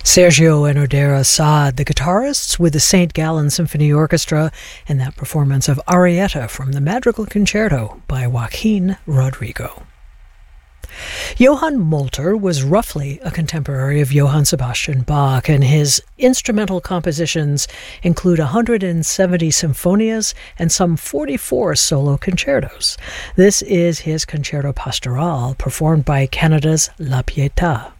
Sergio and Odera Saad, the guitarists with the St. Gallen Symphony Orchestra, in that performance of Arietta from the Madrigal Concerto by Joaquin Rodrigo. Johann Molter was roughly a contemporary of Johann Sebastian Bach, and his instrumental compositions include 170 symphonias and some 44 solo concertos. This is his Concerto Pastoral, performed by Canada's La Pietà.